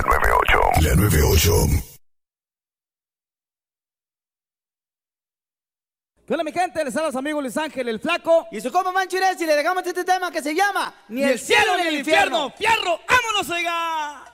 98. La 98. ¿Qué onda, mi gente? Les habla a su amigo Luis Ángel, el Flaco. Y su compa Manchurés, y le dejamos este tema que se llama Ni el cielo ni el infierno. ¡Fierro! ¡Vámonos, oiga!